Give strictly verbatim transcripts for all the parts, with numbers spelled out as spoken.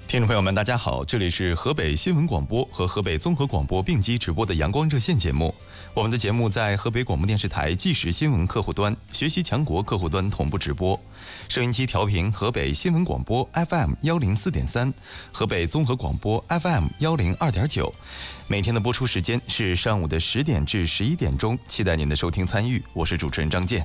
听众朋友们，大家好，这里是河北新闻广播和河北综合广播并机直播的阳光热线节目。我们的节目在河北广播电视台即时新闻客户端、学习强国客户端同步直播，收音机调频河北新闻广播 F M 一零四点三，河北综合广播 F M 一零二点九。每天的播出时间是上午的十点至十一点钟，期待您的收听参与。我是主持人张健。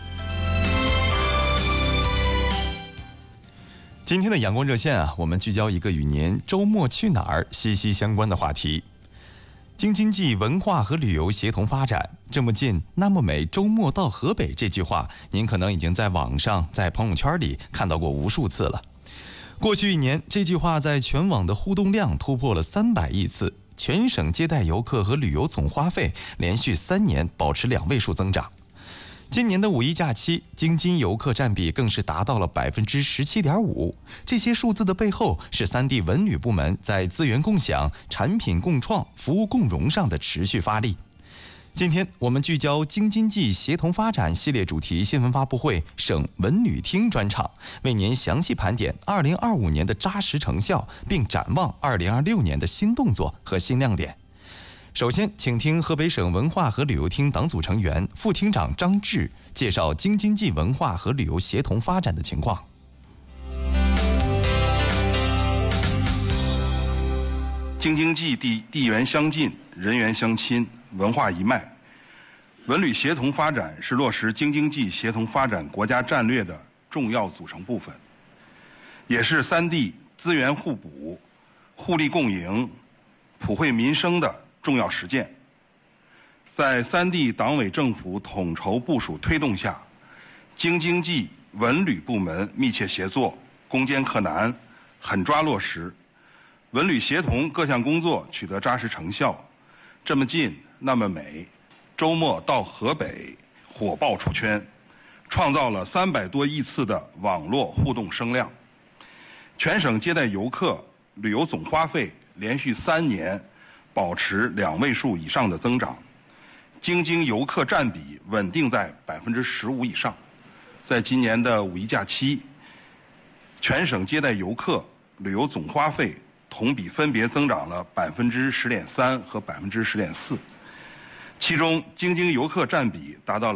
今天的阳光热线啊，我们聚焦一个与您周末去哪儿息息相关的话题。京津冀文化和旅游协同发展，这么近那么美，周末到河北这句话，您可能已经在网上在朋友圈里看到过无数次了。过去一年，这句话在全网的互动量突破了三百亿次，全省接待游客和旅游总花费连续三年保持两位数增长。今年的五一假期，京津游客占比更是达到了百分之十七点五。这些数字的背后，是三地文旅部门在资源共享、产品共创、服务共融上的持续发力。今天我们聚焦京津冀协同发展系列主题新闻发布会省文旅厅专场，为您详细盘点二零二五年的扎实成效，并展望二零二六年的新动作和新亮点。首先，请听河北省文化和旅游厅党组成员、副厅长张志介绍京津冀文化和旅游协同发展的情况。 京津冀地地缘相近，人员相亲，文化一脉。文旅协同发展是落实京津冀协同发展国家战略的重要组成部分，也是三地资源互补、互利共赢、普惠民生的重要实践。在三地党委政府统筹部署推动下，京津冀文旅部门密切协作，攻坚克难，狠抓落实，文旅协同各项工作取得扎实成效。这么近那么美，周末到河北火爆出圈，创造了三百多亿次的网络互动声量。全省接待游客、旅游总花费连续三年保持两位数以上的增长，京津游客占比稳定在百分之十五以上。在今年的五一假期，全省接待游客、旅游总花费同比分别增长了百分之十点三和百分之十点四，其中京津游客占比达到了